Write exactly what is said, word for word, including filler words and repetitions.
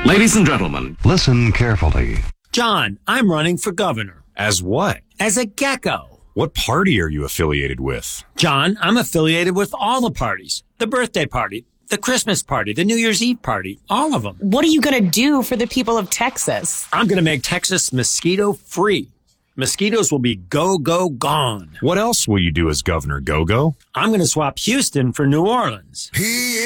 Ladies and gentlemen, listen carefully. John, I'm running for governor. As what? As a gecko. What party are you affiliated with? John, I'm affiliated with all the parties. The birthday party, the Christmas party, the New Year's Eve party, all of them. What are you going to do for the people of Texas? I'm going to make Texas mosquito-free. Mosquitoes will be go, go, gone. What else will you do as Governor Go-Go? I'm going to swap Houston for New Orleans. He